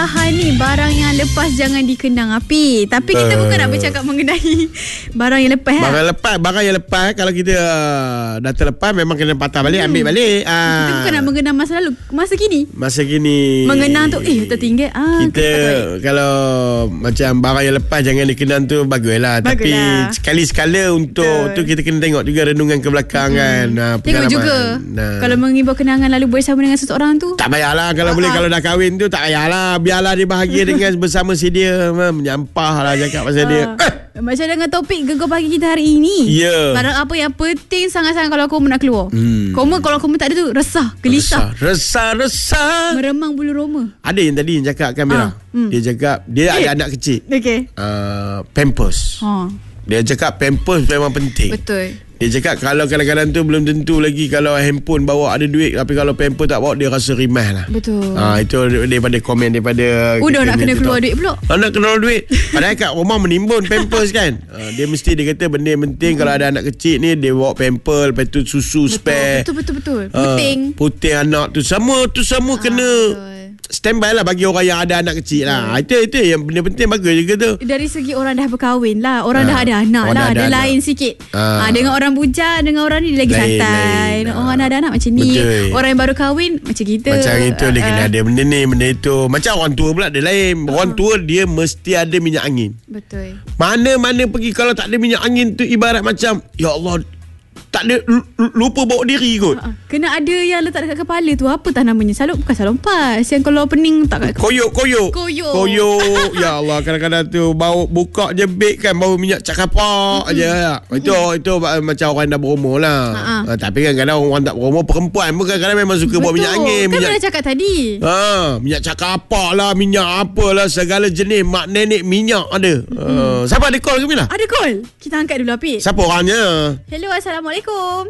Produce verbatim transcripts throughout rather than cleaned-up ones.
Ni barang yang lepas jangan dikenang api. Tapi kita uh, bukan nak bercakap mengenai barang yang lepas. Barang ha? lepas, barang yang lepas kalau kita uh, dah terlepas memang kena patah balik, hmm. ambil balik. Uh, kita bukan nak mengenang masa lalu, masa kini. Masa kini. Mengenang tu eh tertinggal. Ah, kita kalau macam barang yang lepas jangan dikenang tu baguslah. Bagus Tapi lah. sekali-sekala untuk Betul. tu kita kena tengok juga renungan ke belakang hmm. kan. Uh, tengok juga. Nah. Kalau mengimbau kenangan lalu bersama dengan seseorang tu. Tak payahlah kalau uh-huh. boleh kalau dah kahwin tu tak payahlah. Biarlah dia bahagia dengan bersama si dia. Menyampah lah cakap pasal uh, dia. Macam dengan topik Gegar Pagi kita hari ini. Yeah. Barang apa yang penting sangat-sangat kalau kamu nak keluar. Hmm. Kamu kalau kamu tak ada tu resah, gelisah. Resah, resah, resah. Meremang bulu roma. Ada yang tadi yang cakap kamera. Uh, hmm. Dia cakap dia ada anak kecil. Okay. Uh, Pampers. Ha. Dia cakap Pampers memang penting. Betul. Dia cakap kalau kadang-kadang tu belum tentu lagi kalau handphone bawa ada duit, tapi kalau Pampers tak bawa dia rasa rimah lah. Betul. Ah, itu daripada komen daripada udah nak kena keluar duit pula. Ah, nak keluar duit. Padahal kat rumah menimbun Pampers kan. Ah, dia mesti dia kata benda yang penting kalau ada anak kecil ni dia bawa Pampers, lepas tu susu betul, spare. Betul betul betul. Puting. Ah, puting anak tu sama tu semua ah, kena betul. Standby lah bagi orang yang ada anak kecil lah. Itu itu yang benda penting bagus juga tu. Dari segi orang dah berkahwin lah, orang ha, dah ada anak lah, dia anak. lain sikit. Ha. Ha, dengan orang bujang, dengan orang ni dia lagi lain, santai. Lain. Orang dah ada anak macam ni. Betul. Orang yang baru kahwin macam kita. Macam itu dia uh, kena ada benda ni, benda itu. Macam orang tua pula dia lain. Orang uh. tua dia mesti ada minyak angin. Betul. Mana-mana pergi kalau tak ada minyak angin tu ibarat macam ya Allah, tak ada lupa bawa diri kot. Ha, kena ada yang letak dekat kepala tu. Apa tak namanya? Saluk bukan salompas. Yang kalau pening tak kat koyok koyok. Koyok. Koyok. Ya Allah, kadang-kadang tu bau buka je beg kan bau minyak cakapak mm-hmm. aja. Itu mm-hmm. itu macam orang dah berumur lah. Ha, tapi kan kadang orang tak berumur, perempuan pun kadang-kadang memang suka bawa minyak angin. Kan minyak dah cakap tadi. Ha, minyak cakapak lah, minyak apalah, segala jenis mak nenek minyak ada. Mm-hmm. Uh, siapa ada call ke Mila? Ada call. Kita angkat dulu Apik. Siapa orangnya? Hello, Assalamualaikum.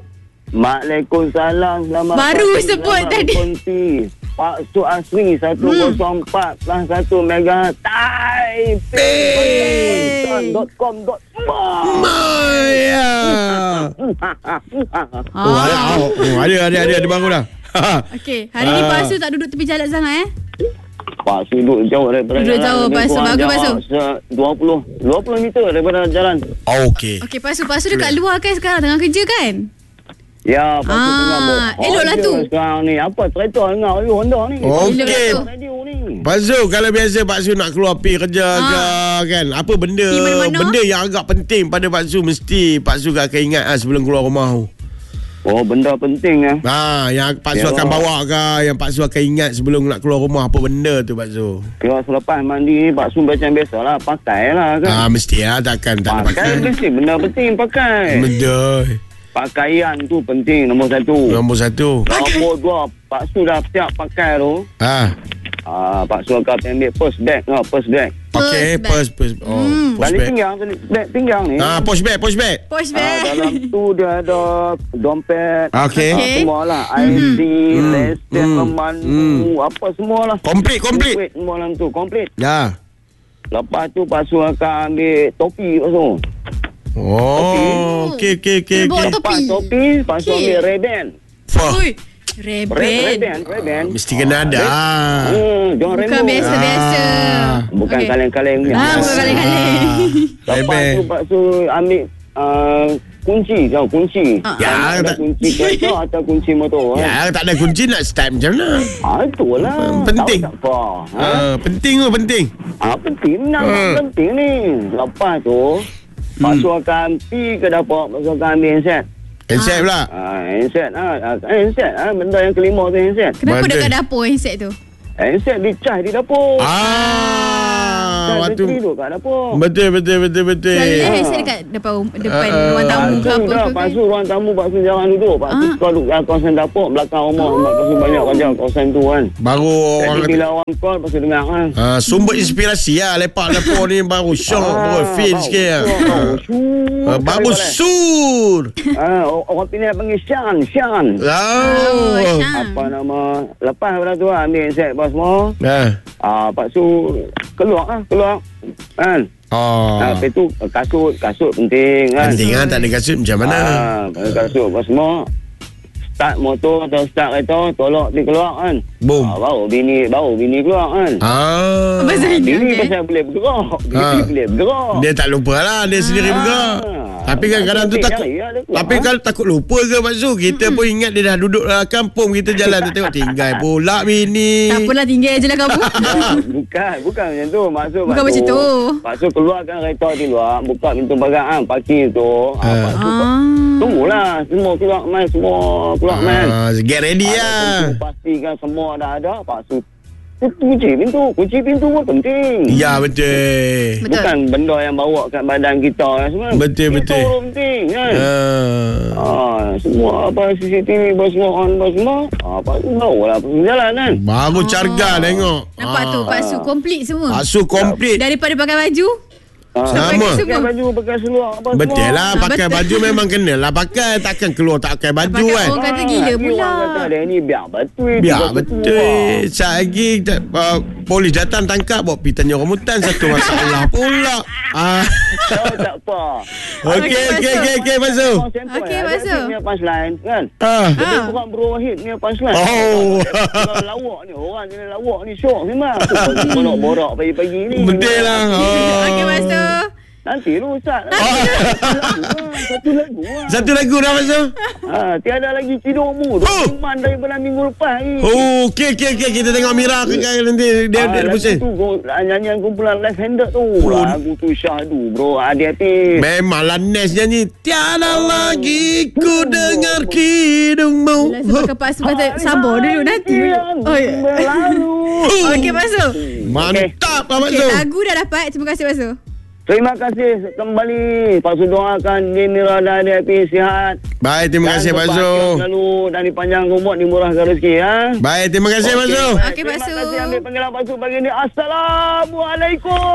Waalaikumsalam. Selamat baru pagi, sebut tadi Konti. Pak Su Asri seratus empat plus satu mega Taipei dot com dot my. Ya. Oh, ada, oh, ada ada ada ada baru dah. Okey, hari ni Pak Su tak duduk tepi jalan sangat eh? Pak Su duduk jauh daripada duduk jauh Pak Su. Bagus Pak Su. dua puluh meter daripada jalan. Okey. Okey Pak Su, Pak Su dekat luar kan sekarang tengah kerja kan? Ya, Pak Su tengah buat. Eloklah tu. Sekarang ni apa kereta dengar you Honda ni. Okey. Pak Su, kalau biasa Pak Su nak keluar pergi kerja ke kan, apa benda benda yang agak penting pada Pak Su mesti Pak Su akan ingat lah sebelum keluar rumah tu. Oh, benda penting eh. Ha, yang Pak Su ya, akan bawa ke, yang Pak Su akan ingat sebelum nak keluar rumah, apa benda tu Pak Su? Kira selepas mandi ni Pak Su macam biasalah, pakailah kan. Ah, mesti lah, takkan tak pakai. Pakai mesti benda penting pakai. Betul. Pakaian tu penting nombor satu. Nombor satu. Nombor dua, Pak Su dah siap pakai tu. Ha. Ah, Pak Su akan ambil post bag, no, post bag. Okey, post bag. Oh, hmm. post bag. Tinggal, bag tinggal ni. Ah, post bag, post bag. Post bag. Ah, dalam tu dia ada dompet. Okey. Ah, semualah. I C, mm. lesen, mm. pemandu, mm. apa semualah. Komplit, komplit. Komplit semua dalam tu, komplit. Ya. Lepas tu Pak Su akan ambil topi Pak Su. Oh, okey, okey, okey. Lepas topi, Pak Su ambil reband. Ui. Reband. Reband, reband. Mesti kena ada. Hmm, bukan Rainbow. Biasa-biasa. Ah, bukan okay. kaleng-kaleng. Ah, bukan kaleng-kaleng. Lepas tu Pak Su ambil uh, kunci, tahu kunci. Uh, ya, ada tak, kunci kereta atau kunci motor. Ya, kan? Tak ada kunci nak start macam mana? Ah, itulah. Penting. Tak apa. Ha? Uh, penting tu, penting. Ah, penting. Nak uh. penting ni. Lepas tu, hmm. Pak Su akan pergi ke dapur, Pak Su akan ambil handset. Handset pula? Ah, handset ah, handset ah, benda yang kelima tu handset. Kenapa Betul. dekat dapur handset tu? Handset dicas di dapur. Ah, waktu tu kat dapur. Betul betul betul betul. Selalu ah. handset dekat depan depan uh, ruang tamu ke apa ke? Pas tu ruang tamu Pak Su jarang duduk. Pak Su suka duduk kat kawasan dapur belakang rumah. Oh. Pak Su banyak kerja kawasan tu kan. Baru jadi orang bila orang call Pak Su dengar kan. Ah, sumber inspirasi lah lepak dapur ni baru syok, baru feel sikit lah. Baru sur. Ah, orang Penang panggil Syan, Syan. Oh, apa nama? Lepas pada tu ambil handset bos semua. Nah. Ah, Pak Su keluar ah, keluar. Kan? Oh. Ah, lepas tu kasut, kasut penting kan. Penting kan, tak ada kasut macam mana? Ah, kasut apa semua. start motor atau start kereta, tolak dia keluar kan. Boom. Ha, baru bini baru bini keluar kan. Ah. Pasal ini, Bini okay. pasal boleh bergerak. Bini Ah. boleh bergerak. Dia tak lupa lah. Dia sendiri bergerak. Tapi kan kadang tu takut. Tapi kalau takut lupa ke Pak Su, kita pun ingat dia dah duduk dalam kampung, kita jalan tu tengok tinggal pula bini. Tak apalah, tinggal je lah kamu. Ah, bukan, bukan macam tu. Maksud Bukan macam tu. Maksud keluarkan kereta di luar, buka pintu pagar, parking tu. Ah. Ah. Lepas tu, Ah. tunggulah semua keluar main, semua keluar main. Ah, get ready Ah, lah. tentu pastikan semua dah ada. Lepas tu kunci pintu. Kunci pintu pun penting. Ya, betul. Betul. Bukan benda yang bawa kat badan kita semua. Betul, Itu betul. penting kan. Ah. Ah, semua apa C C T V apa semua on apa semua. Ah, apa semua lah jalan kan. Baru carga tengok. Nampak tu, Pak Su komplit semua. Pak Su komplit. Daripada pakai baju, Ah, Sama. Pakai baju, pakai seluar apa Betul semua. lah, Ah, pakai betul. baju memang kena lah pakai. Takkan keluar tak pakai baju pakai kan. orang kata Ah, gila tapi pula. Orang kata dia ni biar betul. Biar tiga betul. Sekejap lagi uh, polis datang tangkap, bawa pergi tanya orang hutan. Satu masalah pula. Ah. Oh, tak apa. Okey, okey, okey, okey, Pak Su. Okey, Pak Su. Dia punchline kan. Ah. Jadi kurang berwahid ni punchline. Oh. Kalau lawak ni, orang jenis lawak ni syok memang. Borak-borak pagi-pagi ni. Betul lah. Oh. Okey, Pak Su. Nanti rusak. Satu lagu lah. Satu lagu dah, Pak Su. Ha, tiada lagi Cidomu tu. Oh. Iman daripada minggu lepas ni. Oh, okey, okey, okey. Kita tengok Mira ke nanti. Dia, Ah, dia, dia lagu pusing. tu go- nyanyian kumpulan left handed tu. Lagu tu syahdu bro. Hati-hati. Memanglah Nes nyanyi. Tiada lagi ku dengar kidungmu. Yelah, sebab Pak Su kata sabar dulu nanti. Oh, ya. Berlalu. Okey, Pak Su. Mantap, Pak Okey, Su. lagu dah dapat. Terima kasih, Pak Su. Terima kasih kembali. Pak Su doakan dia Mira dan dia happy sihat. Baik, terima kasih Pak Su. berbahagia selalu dan dipanjang umur, dimurahkan rezeki ya. Baik, terima kasih Pak Su. Okey, Pak Su. Terima kasih ambil panggilan Pak Su pagi ni. Assalamualaikum.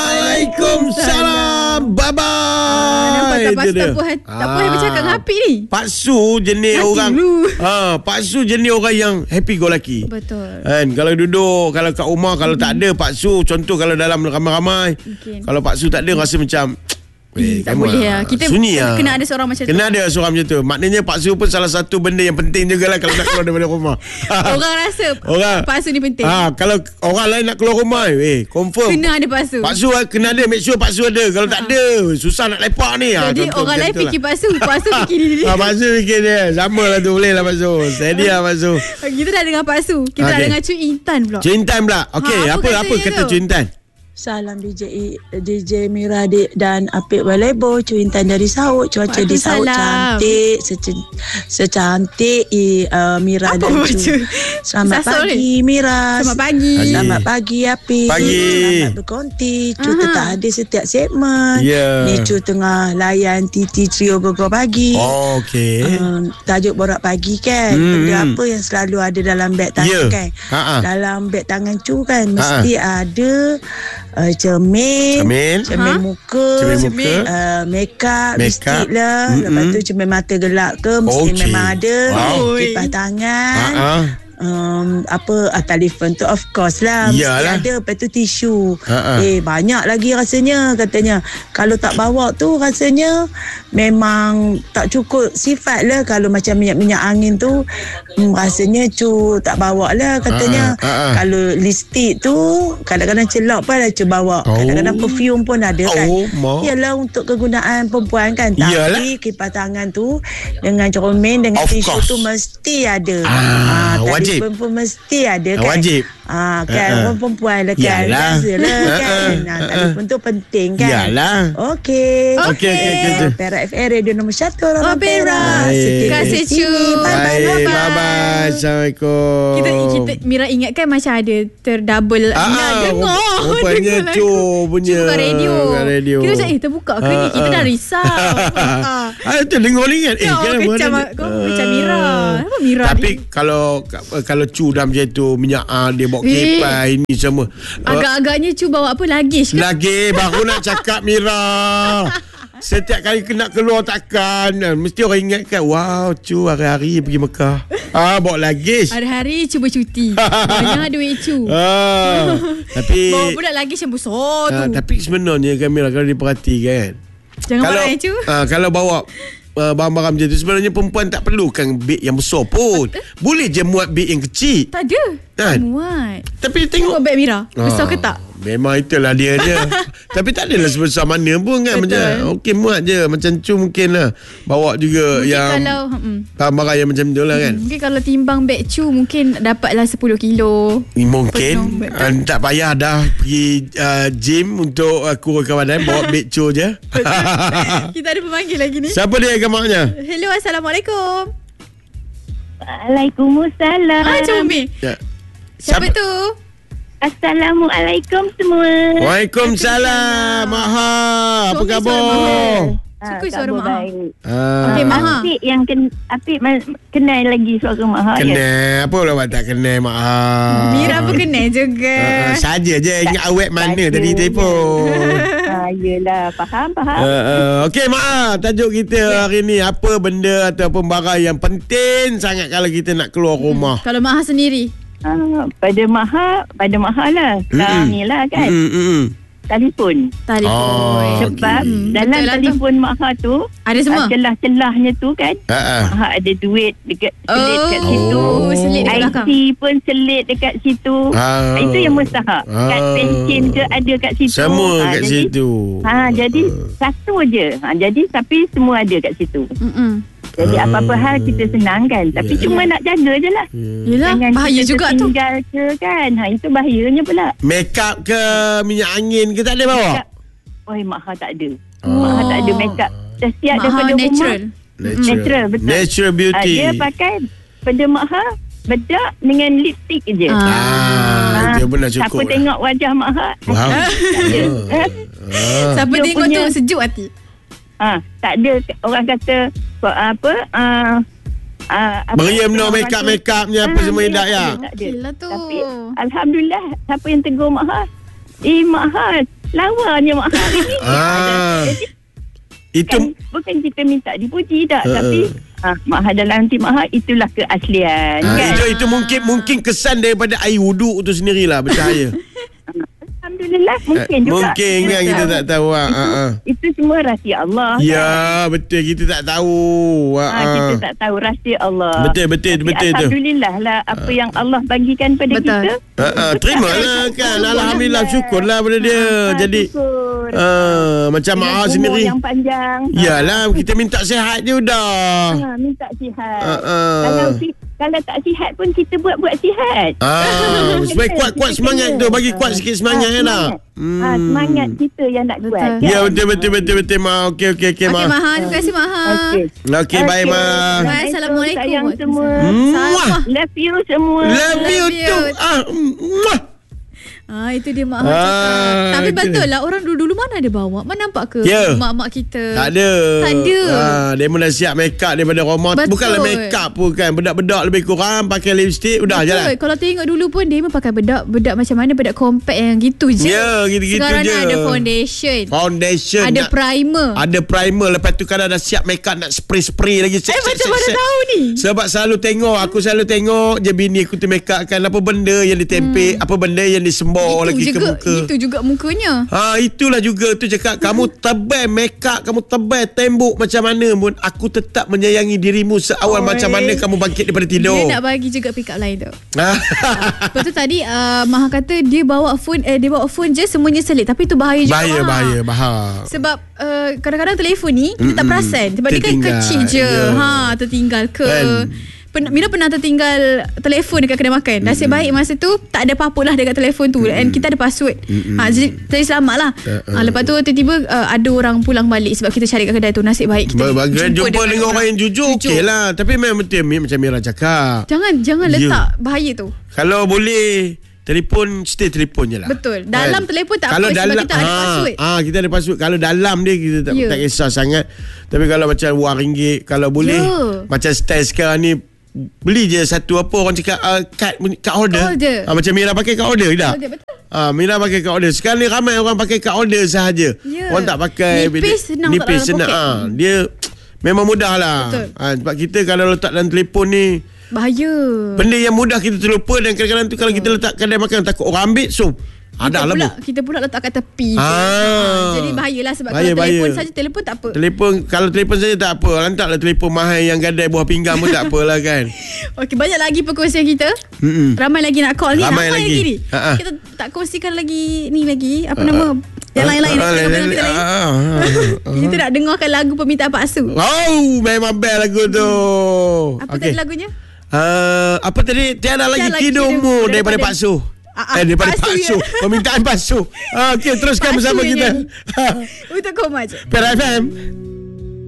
Waalaikumsalam. Bye bye. Nampak tak Pak Su Itu dia. tak puas hati- tak puas hati bercakap dengan Apik ni. Pak Su jenis Nanti orang. dulu. Ha, Pak Su jenis orang yang happy go lucky. Betul. Kan kalau duduk, kalau kat rumah, kalau tak ada Pak Su, contoh kalau dalam ramai-ramai, Mungkin. kalau Pak Su tak ada rasa macam Eh, tak boleh lah. Kita sunyi lah. kena ada seorang macam tu. Kena ada seorang macam tu. Maknanya Pak Su pun salah satu benda yang penting jugalah kalau nak keluar daripada rumah. Orang rasa Orang. Pak Su ni penting. Ha, kalau orang lain nak keluar rumah, eh confirm. Kena ada Pak Su. Pak Su ah, kena ada, make sure Pak Su ada. Kalau tak ada, susah nak lepak ni. Ha, Jadi contoh orang macam lain tu fikir lah. Pak Su, Pak Su fikir diri Ha, dia. Pak Su fikir dia. Sama lah tu, boleh lah Pak Su. Steady lah Pak Su. Kita dah dengan Pak Su. Kita dah Okey. dengan Cuy Intan pula. Cuy Intan pula. Okey, Ha, apa apa apa katanya kata tu? Cuy Intan? Salam D J D J Mira di- dan Apik Walebo, Cuy Intan dari Sauk. Cuaca di Sauk Waalaikumsalam. cantik, sece- secantik i, uh, Mira Apa dan baca? Cuy. Selamat Sasol pagi Mira. Selamat pagi. Pagi. Selamat pagi Apik. Pagi. Selamat berkonti. Cuy Aha. tetap ada setiap segmen. Ya. Ni Cuy tengah layan T T Trio Gogo Pagi. Oh, okey. Um, tajuk borak pagi kan, Hmm, benda hmm. apa yang selalu ada dalam beg tangan Ya. kan. Ha-ha. Dalam beg tangan cu kan mesti ada uh, cermin, Cermin. cermin Ha? muka, Cermin muka. uh, make up, Make lipstick up. lah. Mm-mm. Lepas tu cermin mata gelap ke mesti Okey. memang ada. Wow. Kipas tangan. Ha ah. Um, apa uh, telefon tu of course lah mesti Iyalah. ada. Lepas tu tisu. Ha-ha. Eh banyak lagi rasanya katanya. Kalau tak bawa tu rasanya memang tak cukup sifat lah. Kalau macam minyak-minyak angin tu hmm, rasanya cu tak bawa lah katanya. Ha-ha. Ha-ha. Kalau lipstick tu kadang-kadang celok pun ada cu bawa. Oh. Kadang-kadang perfume pun ada kan. Oh, mak. Yalah untuk kegunaan perempuan kan. Iyalah. Tapi kipas tangan tu dengan cermin dengan Of tisu course. tu mesti ada. Ah, tadi wajib. pun mesti ada kan. Wajib. Ah kan Ha-ha. orang perempuan lah kan. Yalah. Biasalah kan. Ha-ha. Nah, telefon tu penting kan. Yalah. Okey. Okey, okey, okey. Uh, Perak F M radio nombor satu orang Oh, Perak. Perak. Baik. Setia Terima kasih, di sini. Cu. Bye bye. Baik, bye-bye. bye-bye. Assalamualaikum. Kita kita Mira ingatkan macam ada terdouble. Ah, Nak dengar. rupanya dengar Cu lagu. punya. Cu bukan radio. Bukan radio. Kita macam eh terbuka ke ni? Ah, Kita ah. dah risau. Ah. Ah, tu dengar ingat. Eh, Kau kenapa kecam ada- kau Ah. kecam Mira. Apa Mira Tapi ni? kalau kalau Cu dah macam tu, minyak ah, dia bawa Eh. kipas ini semua. Ah, Agak-agaknya Cu bawa apa luggage ke? lagi baru nak cakap Mira. Setiap kali kena keluar takkan mesti orang ingatkan, wow, Cu hari-hari pergi Mekah. Ah, bawa luggage. Hari-hari cuba cuti. Banyak duit Cu. Ah, tapi Bawa budak luggage yang besar tu. ah, tapi sebenarnya kan Mira, kalau diperhatikan, Jangan kalau marah ya Cu. ah, kalau bawa uh, barang-barang macam tu. Sebenarnya perempuan tak perlukan beg yang besar pun. Boleh je muat beg yang kecil. Tak ada. Kan? Muat. Tapi tengok beg Mira. Besar ke tak? Memang itulah dia je. Tapi tak adalah sebesar mana pun kan. Betul. Macam okey muat je. Macam tu mungkin lah. Bawa juga mungkin yang kalau, hmm. barang-barang yang macam tu lah kan. Mungkin kalau timbang beg cu mungkin dapatlah sepuluh kilo. Mungkin uh, tak payah dah pergi uh, gym untuk uh, kurangkan badan. Bawa beg cu je. Kita ada pemanggil lagi ni. Siapa dia gamaknya? Hello, Assalamualaikum. Waalaikumsalam. Ah, Cik Umi. Ya. Siapa, Siapa tu? Assalamualaikum semua. Waalaikumsalam. Maha, apa khabar? Suka suara Maha. Ah. Okey, Maha. Apik yang ken, Apik kenal lagi suara Maha. Kenal. Ya? Apa lah tak kenal Maha? Mira pun kenal juga. Uh, saja je ingat awet mana tadi telefon. Ah, yelah, faham, faham. Uh, uh, Okey Maha, tajuk kita yeah. hari ni apa benda ataupun barang yang penting sangat kalau kita nak keluar rumah. Hmm. Kalau Maha sendiri? Ah, pada Maha, pada Maha lah. Sekarang ni lah kan. Mm-mm. Telefon. Telefon. Oh, Sebab okay. dalam Betul telefon lah Maha tu ada semua. Celah-celahnya tu kan. Uh-uh. Maha ada duit dekat selit oh, kat situ. Oh, selit dekat I belakang. C pun selit dekat situ. Ah. Itu yang mustahak. Ah. Kad pensin ke ada kat situ. Semua ha, kat jadi, situ. Ha, jadi satu je. Ha, jadi tapi semua ada kat situ. Mm-mm. Jadi Ah. apa-apa hal kita senangkan. Tapi Yeah. cuma nak jaga je lah. Yelah, Jangan bahaya kita juga tu. tertinggal ke kan. Ha, itu bahayanya pula. Make up ke minyak angin ke tak ada bawa? Oh, Mak Ha tak ada. Oh. Mak Ha tak ada make up. Dah siap Maha daripada natural. rumah. Natural. Natural, betul. Natural beauty. Ha, dia pakai benda Mak Ha bedak dengan lipstick je. Ah. Ah, itu pun dah cukup. Siapa lah. tengok wajah Mak Ha? Wow. Tak ada. Ha? Ah. Siapa Dia tengok punya- tu sejuk hati. Ha, tak ada orang kata apa uh, uh, Meriam no make up make upnya apa semua dak ya. Okeylah tu. Tapi alhamdulillah siapa yang tegur Mak Ha? Eh Mak Ha, lawanya Mak Ha ni. Ah. Jadi, Itu Kan, bukan kita minta dipuji tak, Uh-uh. tapi ah, Mak Ha dalam hati Mak Ha itulah keaslian ah, kan. itu itu mungkin mungkin kesan daripada air wuduk tu sendirilah bercahaya. Alhamdulillah mungkin juga. Mungkin kan kita tak tahu ah. Itu, ah, ah. itu semua rahsia Allah. Ya, kan? betul kita tak tahu. Ah, Ha, kita tak tahu rahsia Allah. Betul, betul, Tapi betul tu. Alhamdulillah lah apa yang Allah bagikan pada Betul. kita. Ah, ah, terimalah kan. Alhamdulillah syukurlah pada dia. Ah, Jadi syukur. ah, macam Dengan Mak umur sendiri. yang panjang. Yalah, kita minta sihat je dah. Ha, minta sihat. Ah, ah. Kalau si- kalau tak sihat pun kita buat-buat sihat. Ah, supaya kuat-kuat semangat tu, bagi kuat sikit semangat ha, kan dah. Hmm. Ha, semangat kita yang nak Betul. kuat. Ya, betul betul betul betul Mak. Okey okey okey Okey Mak. Maha, terima kasih Maha. Okey. Okey baik Mak. Baik, Assalamualaikum. Sayang semua. Muah. Love you semua. Love you Love you. too. Ah, muah. Ah, itu dia Mak Ha Ah, cakap. Tapi itu betul dia. lah, orang dulu-dulu mana ada bawa? Mana nampak ke Ya. mak-mak kita? Tak ada. Tak ada. Ah, dia pun dah siap make up daripada rumah. Betul. Bukanlah make up pun kan. Bedak-bedak lebih kurang, pakai lipstick, udah Betul. jalan. Kalau tengok dulu pun dia memang pakai bedak bedak macam mana, bedak compact yang gitu je. Ya, gitu-gitu Sekarang je. ni ada foundation. Foundation. Ada nak- primer. Ada primer. Lepas tu kadang dah siap make up, nak spray-spray lagi. Set, Eh, set, macam set, mana set. tahu ni? Sebab selalu tengok, aku selalu tengok je bini aku tu make up kan. Apa benda yang ditempel, apa benda yang disembor lagi Itu ke juga, muka. itu juga mukanya. Ha, itulah juga tu cakap kamu tebal make up, kamu tebal tembok macam mana pun aku tetap menyayangi dirimu seawal Oi. macam mana kamu bangkit daripada tidur. Dia nak bagi juga pick up line tu. Ha. Lepas tu tadi uh, Maha kata dia bawa phone eh, dia bawa phone je semuanya selit. Tapi itu bahaya juga. bahaya, Maha. bahaya, bahaya. Sebab uh, kadang-kadang telefon ni kita tak Mm-mm. perasan. Sebab dia kan Tertinggal, kecil je. ya. Ha, tertinggal ke. Kan. Pen- Mira pernah tertinggal telefon dekat kedai makan. Nasib baik masa tu tak ada apa-apa lah dekat telefon tu. And kita ada password. Ha, jadi, jadi selamat lah. Uh-uh. Ha, lepas tu tiba-tiba uh, ada orang pulang balik sebab kita cari kat kedai tu. Nasib baik kita Bagus jumpa dengan orang yang jujur, jujur. okey lah. Tapi memang betul Mi, macam Mira cakap. Jangan jangan Ya. letak bahaya tu. Kalau boleh telefon, stay telefon je lah. Betul. Dalam telefon tak kalau apa, sebab kita ada password. Ah, kita ada password. Kalau dalam dia kita tak, Ya. tak kisah sangat. Tapi kalau macam wang ringgit, kalau boleh Ya. macam style sekarang ni, beli je satu apa orang cakap uh, kad kad holder. Kad holder. Ah, macam Mira pakai kad holder tak? Holder, betul. Ah, Mira pakai kad holder. Sekarang ni ramai orang pakai kad holder sahaja. Ya. Orang tak pakai Nipis senang letak nipis dalam senang. poket. Ah, dia memang mudah lah. Betul. Ah, sebab kita kalau letak dalam telefon ni Bahaya. benda yang mudah kita terlupa, dan kadang-kadang tu kalau kita letak kedai makan takut orang ambil, so Ada lah pula, bu. kita pula letak kat tepi. Ah. Ha, jadi bahayalah sebab Bahaya, kalau telefon bahaya. saja, telefon tak apa. Telefon, kalau telefon saja tak apa. Lantaklah telefon mahal yang gadai buah pinggang pun tak apalah kan. Okey, banyak lagi perkongsian kita. Mm-mm. Ramai lagi nak call ni. Ramai Ramai, lagi. lagi ni. Ha-ha. Kita tak kongsikan lagi ni lagi. Apa nama? Yang lain-lain. Ah, Kita lain- kita lain. ah, ah, ah. Kita nak dengarkan lagu Permintaan Pak Su. Oh, memang best lagu tu. Apa Okey. tadi lagunya? Uh, apa tadi? Tiada lagi Tiada lagi hidupmu hidupmu daripada daripada- Pak Su. Ah, ah, Eh, daripada Pak Pak Su, Su. ya. Permintaan Pak Su. Ah, okey, teruskan Pak Su bersama yang kita. nyanyi. Untuk kau Maj. Perak F M.